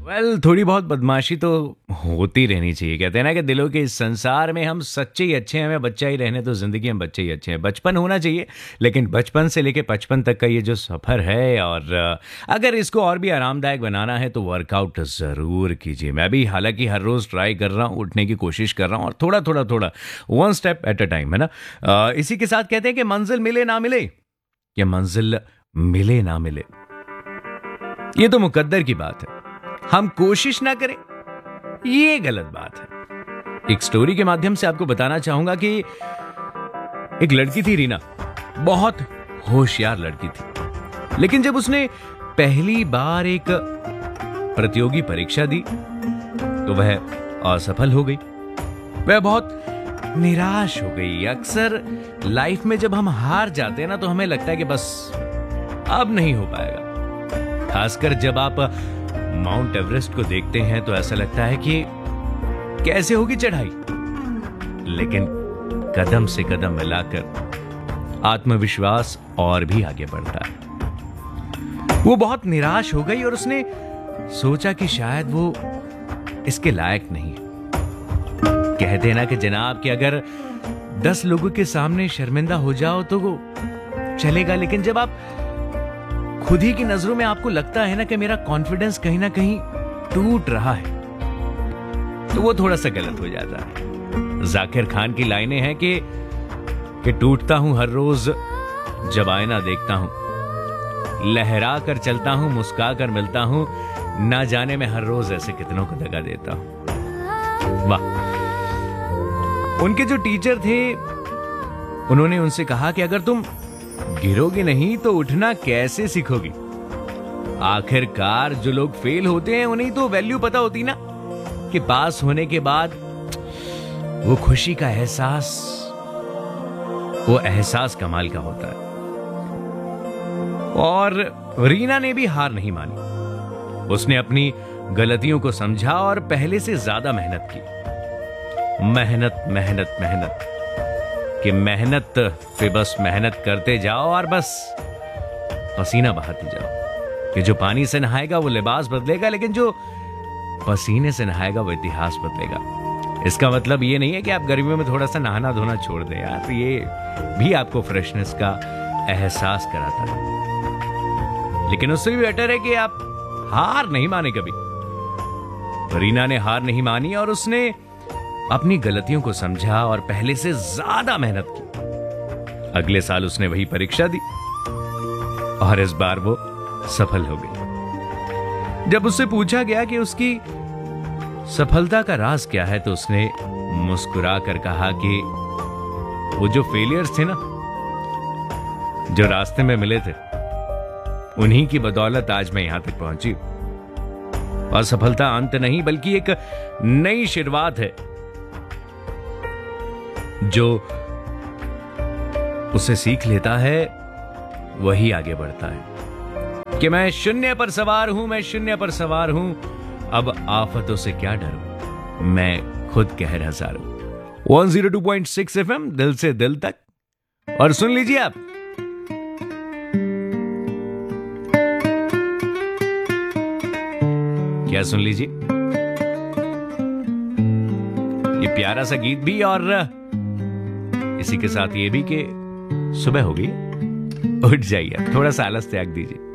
थोड़ी बहुत बदमाशी तो होती रहनी चाहिए। कहते हैं ना कि दिलों के इस संसार में हम सच्चे ही अच्छे हैं, हमें बच्चा ही रहने तो जिंदगी हम बच्चे ही अच्छे हैं। बचपन होना चाहिए, लेकिन बचपन से लेके 55 तक का ये जो सफ़र है, और अगर इसको और भी आरामदायक बनाना है तो वर्कआउट ज़रूर कीजिए। मैं भी हालांकि हर रोज़ ट्राई कर रहा हूँ, उठने की कोशिश कर रहा हूँ, और थोड़ा one step at a time, है ना। इसी के साथ कहते हैं कि मंजिल मिले ना मिले, या मंजिल मिले ना मिले, ये तो मुकद्दर की बात है। हम कोशिश ना करें, ये गलत बात है। एक स्टोरी के माध्यम से आपको बताना चाहूंगा कि एक लड़की थी रीना, बहुत होशियार लड़की थी, लेकिन जब उसने पहली बार एक प्रतियोगी परीक्षा दी तो वह असफल हो गई। वह बहुत निराश हो गई। अक्सर लाइफ में जब हम हार जाते हैं ना, तो हमें लगता है कि बस अब नहीं हो पाएगा। खासकर जब आप माउंट एवरेस्ट को देखते हैं तो ऐसा लगता है कि कैसे होगी चढ़ाई, लेकिन कदम से कदम मिलाकर आत्मविश्वास और भी आगे बढ़ता है। वो बहुत निराश हो गई और उसने सोचा कि शायद वो इसके लायक नहीं है। कहते हैं ना कि जनाब कि अगर 10 लोगों के सामने शर्मिंदा हो जाओ तो वो चलेगा, लेकिन जब आप खुद ही की नजरों में आपको लगता है ना कि मेरा कॉन्फिडेंस कहीं ना कहीं टूट रहा है, तो वो थोड़ा सा गलत हो जाता है। जाकिर खान की लाइनें हैं कि टूटता हूं हर रोज जब आईना देखता हूं, लहरा कर चलता हूं, मुस्का कर मिलता हूं, ना जाने में हर रोज ऐसे कितनों को दगा देता हूं। वाह। उनके जो टीचर थे, उन्होंने उनसे कहा कि अगर तुम गिरोगे नहीं तो उठना कैसे सीखोगी। आखिरकार जो लोग फेल होते हैं उन्हें तो वैल्यू पता होती ना, कि पास होने के बाद वो खुशी का एहसास, वो एहसास कमाल का होता है। और रीना ने भी हार नहीं मानी। उसने अपनी गलतियों को समझा और पहले से ज्यादा मेहनत की। मेहनत मेहनत मेहनत कि मेहनत पे बस मेहनत करते जाओ और बस पसीना बहाते जाओ। कि जो पानी से नहाएगा वो लिबास बदलेगा, लेकिन जो पसीने से नहाएगा वो इतिहास बदलेगा। इसका मतलब ये नहीं है कि आप गर्मियों में थोड़ा सा नहाना धोना छोड़ दें यार, ये भी आपको फ्रेशनेस का एहसास कराता है। लेकिन उससे भी बेटर है कि आप हार नहीं माने कभी। रीना ने हार नहीं मानी और उसने अपनी गलतियों को समझा और पहले से ज्यादा मेहनत की। अगले साल उसने वही परीक्षा दी और इस बार वो सफल हो गई। जब उससे पूछा गया कि उसकी सफलता का राज क्या है, तो उसने मुस्कुरा कर कहा कि वो जो फेलियर्स थे ना, जो रास्ते में मिले थे, उन्हीं की बदौलत आज मैं यहां तक पहुंची। और सफलता अंत नहीं बल्कि एक नई शुरुआत है। जो उसे सीख लेता है वही आगे बढ़ता है। कि मैं शून्य पर सवार हूं, मैं शून्य पर सवार हूं, अब आफतों से क्या डरूं, मैं खुद कहर हजारों। 102.6 FM, दिल से दिल तक। और सुन लीजिए आप, क्या सुन लीजिए, ये प्यारा सा गीत भी और इसी के साथ ये भी कि सुबह होगी, उठ जाइए, थोड़ा सा आलस त्याग दीजिए।